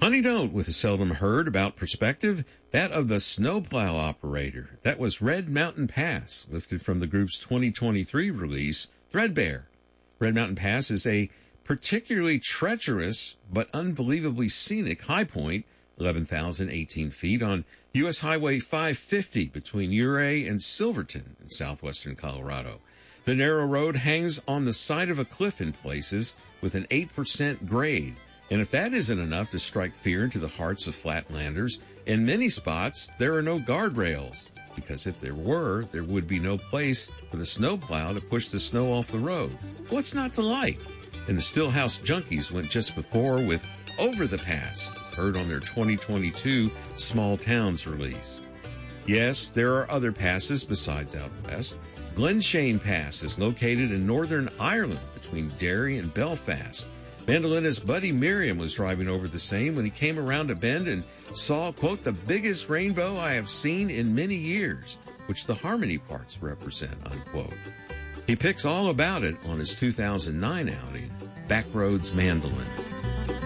Honey Don't with a seldom heard about perspective, that of the snowplow operator. That was Red Mountain Pass, lifted from the group's 2023 release, Threadbare. Red Mountain Pass is a particularly treacherous but unbelievably scenic high point, 11,018 feet, on U.S. Highway 550 between Ouray and Silverton in southwestern Colorado. The narrow road hangs on the side of a cliff in places with an 8% grade. And if that isn't enough to strike fear into the hearts of flatlanders, in many spots there are no guardrails, because if there were, there would be no place for the snowplow to push the snow off the road. What's not to like? And the Stillhouse Junkies went just before with Over the Pass, as heard on their 2022 Small Towns release. Yes, there are other passes besides out west. Glenshane Pass is located in Northern Ireland between Derry and Belfast. Mandolinist Buddy Miriam was driving over the same when he came around a bend and saw, quote, the biggest rainbow I have seen in many years, which the harmony parts represent, unquote. He picks all about it on his 2009 outing, Backroads Mandolin.